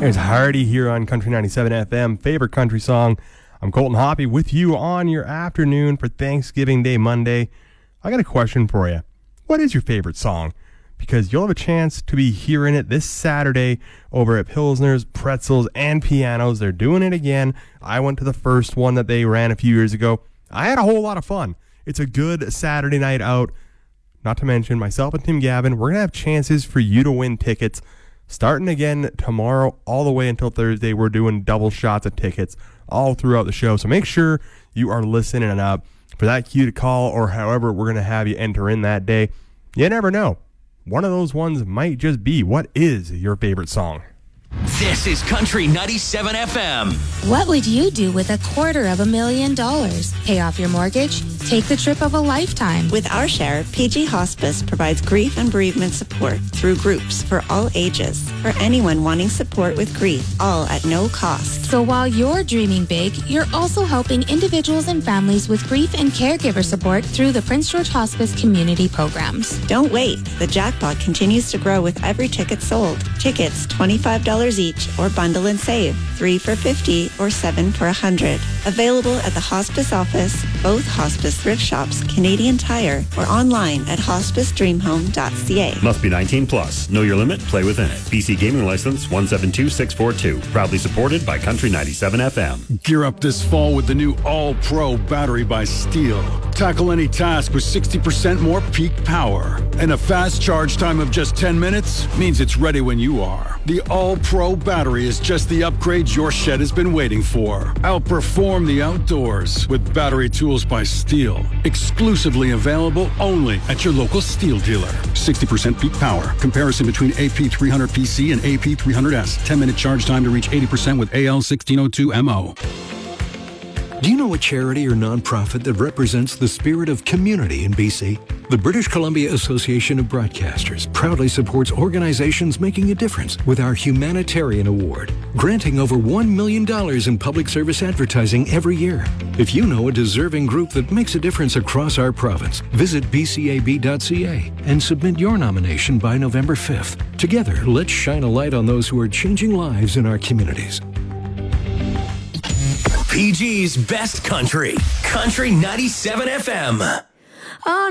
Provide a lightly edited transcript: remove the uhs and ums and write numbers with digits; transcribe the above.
There's Hardy here on Country 97 FM, favorite country song. I'm Colton Hoppy with you on your afternoon for Thanksgiving Day Monday. I got a question for you. What is your favorite song? Because you'll have a chance to be hearing it this Saturday over at Pilsner's, Pretzels, and Pianos. They're doing it again. I went to the first one that they ran a few years ago. I had a whole lot of fun. It's a good Saturday night out. Not to mention, myself and Tim Gavin, we're going to have chances for you to win tickets. Starting again tomorrow all the way until Thursday, we're doing double shots of tickets all throughout the show. So make sure you are listening up for that cue to call or however we're going to have you enter in that day. You never know. One of those ones might just be, what is your favorite song? This is Country 97 FM. What would you do with $250,000? Pay off your mortgage? Take the trip of a lifetime. With our share, PG Hospice provides grief and bereavement support through groups for all ages. For anyone wanting support with grief, all at no cost. So while you're dreaming big, you're also helping individuals and families with grief and caregiver support through the Prince George Hospice community programs. Don't wait. The jackpot continues to grow with every ticket sold. Tickets $25 each or bundle and save. 3 for $50 or 7 for $100. Available at the hospice office, both hospice thrift shops, Canadian Tire, or online at hospicedreamhome.ca. Must be 19 plus. Know your limit. Play within it. BC Gaming License 172642. Proudly supported by Country 97 FM. Gear up this fall with the new All-Pro battery by Steel. Tackle any task with 60% more peak power. And a fast charge time of just 10 minutes means it's ready when you are. The All-Pro battery is just the upgrade your shed has been waiting for. Outperform the outdoors with battery tools by Steel. Exclusively available only at your local Steel dealer. 60% peak power. Comparison between AP300PC and AP300S. 10-minute charge time to reach 80% with AL1602MO. Do you know a charity or nonprofit that represents the spirit of community in BC? The British Columbia Association of Broadcasters proudly supports organizations making a difference with our Humanitarian Award, granting over $1 million in public service advertising every year. If you know a deserving group that makes a difference across our province, visit bcab.ca and submit your nomination by November 5th. Together, let's shine a light on those who are changing lives in our communities. PG's Best Country. Country 97 FM. On